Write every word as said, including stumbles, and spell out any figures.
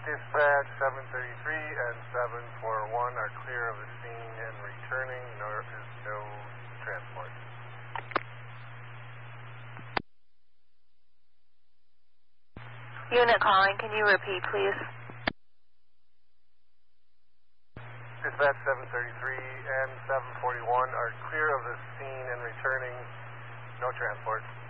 Dispatch seven thirty-three and seven forty-one are clear of the scene and returning. There is no transport. Unit calling, can you repeat, please? Dispatch seven thirty-three and seven forty-one are clear of the scene and returning. No transport.